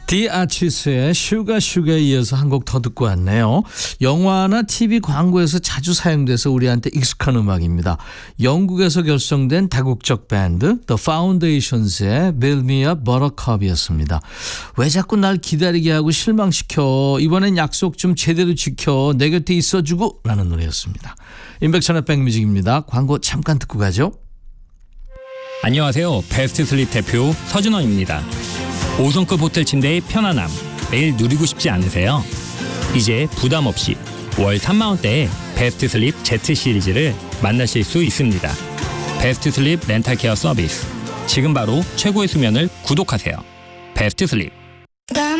디 아치스의 슈가 슈가에 이어서 한 곡 더 듣고 왔네요. 영화나 TV 광고에서 자주 사용돼서 우리한테 익숙한 음악입니다. 영국에서 결성된 다국적 밴드 The Foundations의 Build Me a Buttercup이었습니다. 왜 자꾸 날 기다리게 하고 실망시켜, 이번엔 약속 좀 제대로 지켜, 내 곁에 있어주고, 라는 노래였습니다. 임백천의 백뮤직입니다. 광고 잠깐 듣고 가죠. 안녕하세요. 베스트 슬립 대표 서준원입니다. 5성급 호텔 침대의 편안함, 매일 누리고 싶지 않으세요? 이제 부담 없이 월 3만원대의 베스트 슬립 Z 시리즈를 만나실 수 있습니다. 베스트 슬립 렌탈 케어 서비스. 지금 바로 최고의 수면을 구독하세요. 베스트 슬립.